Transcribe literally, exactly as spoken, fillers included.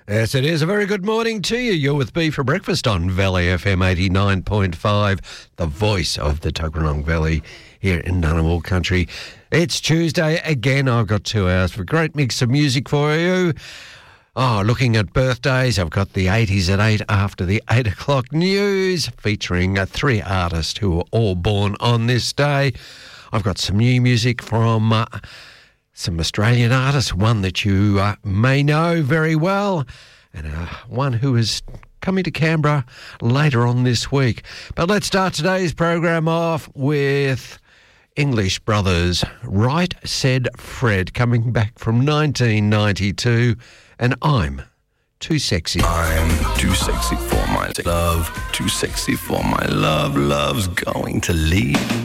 Yes, it is. A very good morning to you. You're with me for breakfast on Valley F M eighty-nine point five, the voice of the Tuggeranong Valley here in Ngunnawal country. It's Tuesday again. I've got two hours for a great mix of music for you. Oh, looking at birthdays, I've got the eighties at eight after the eight o'clock news, featuring uh, three artists who were all born on this day. I've got some new music from Uh, Some Australian artists, one that you uh, may know very well, and uh, one who is coming to Canberra later on this week. But let's start today's program off with English brothers, Right Said Fred, coming back from nineteen ninety-two, and I'm Too Sexy. I'm too sexy for my love, too sexy for my love, love's going to leave.